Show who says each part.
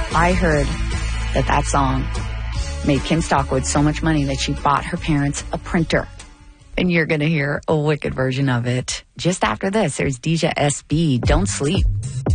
Speaker 1: I heard that song made Kim Stockwood so much money that she bought her parents a printer. And you're going to hear a wicked version of it. Just after this, there's Deja SB, Don't Sleep.